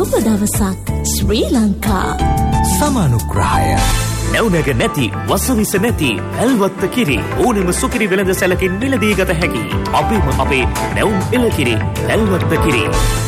සුබ දවසක් ශ්‍රී ලංකා. සමානුග්‍රහය නැවුනග නැති වසවිස නැති ඇල්වත්ත කිරි ඕනෙම සුකිරි වෙළඳ සැලකින් මිලදී ගත හැකි. අපේම අපේ නැවුම් එළකිරි ඇල්වත්ත කිරි.